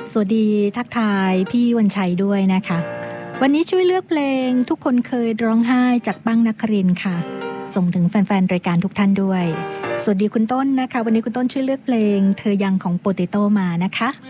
สวัสดีทักทายพี่วันชัยด้วยนะคะวันนี้ช่วยเลือกเพลงทุกคนเคยร้องไห้จากปั้งนครินทร์ค่ะส่งถึงแฟนๆรายการทุกท่านด้วยสวัสดีคุณต้นนะคะวันนี้คุณต้นช่วยเลือกเพลงเธอยังของโปเตโต้มานะคะ